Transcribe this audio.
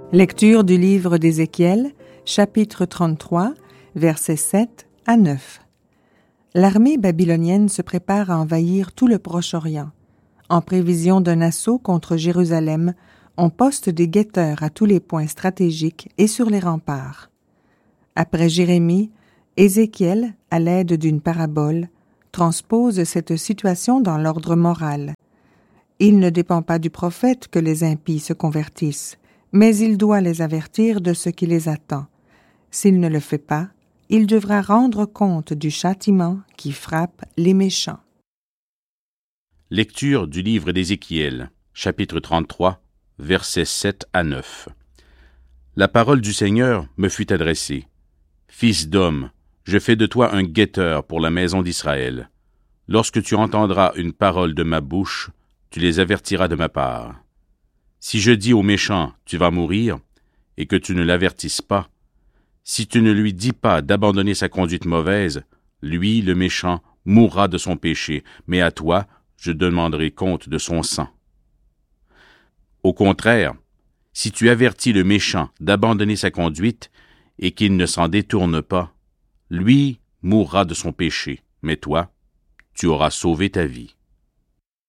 Lecture du livre d'Ézéchiel, chapitre 33, versets 7 à 9. L'armée babylonienne se prépare à envahir tout le Proche-Orient. En prévision d'un assaut contre Jérusalem, on poste des guetteurs à tous les points stratégiques et sur les remparts. Après Jérémie, Ézéchiel, à l'aide d'une parabole, transpose cette situation dans l'ordre moral. Il ne dépend pas du prophète que les impies se convertissent, mais il doit les avertir de ce qui les attend. S'il ne le fait pas, il devra rendre compte du châtiment qui frappe les méchants. Lecture du livre d'Ézéchiel, chapitre 33, versets 7 à 9. La parole du Seigneur me fut adressée. Fils d'homme, je fais de toi un guetteur pour la maison d'Israël. Lorsque tu entendras une parole de ma bouche, tu les avertiras de ma part. Si je dis au méchant, tu vas mourir, et que tu ne l'avertisses pas, si tu ne lui dis pas d'abandonner sa conduite mauvaise, lui, le méchant, mourra de son péché, mais à toi, je demanderai compte de son sang. Au contraire, si tu avertis le méchant d'abandonner sa conduite, et qu'il ne s'en détourne pas, lui mourra de son péché, mais toi, tu auras sauvé ta vie.